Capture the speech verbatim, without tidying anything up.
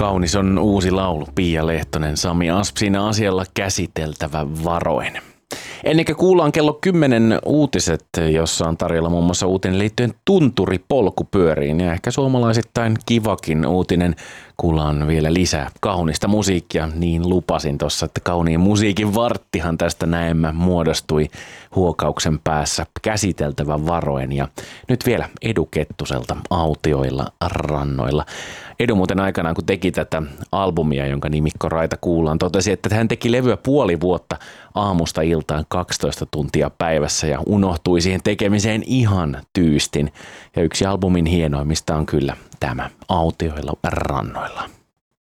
Kaunis on uusi laulu, Pia Lehtonen, Sami Asp, siinä asialla käsiteltävä varoen. Ennen kuin kuullaan kello kymmenen uutiset, jossa on tarjolla muun muassa uutinen liittyen tunturipolkupyöriin ja ehkä suomalaisittain kivakin uutinen. Kuullaan vielä lisää kaunista musiikkia, niin lupasin tuossa, että kauniin musiikin varttihan tästä näemmä muodostui huokauksen päässä käsiteltävä varoen. Ja nyt vielä Edu Kettuselta Autioilla rannoilla. Edu muuten aikanaan, kun teki tätä albumia, jonka nimikko Raita kuullaan, totesi, että hän teki levyä puoli vuotta aamusta iltaan kaksitoista tuntia päivässä ja unohtui siihen tekemiseen ihan tyystin. Ja yksi albumin hienoimmista on kyllä tämä Autioilla rannoilla.